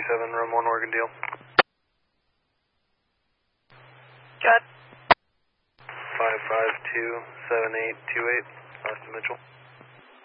37, room 1, Oregon Deal. Got 5527828, Austin Mitchell.